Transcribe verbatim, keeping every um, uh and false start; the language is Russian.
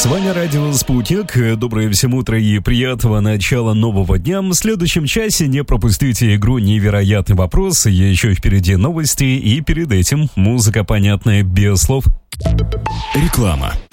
С вами радио «Спутник». Доброе всем утро и приятного начала нового дня. В следующем часе не пропустите игру «Невероятный вопрос». Еще впереди новости и перед этим музыка, понятная без слов. Реклама.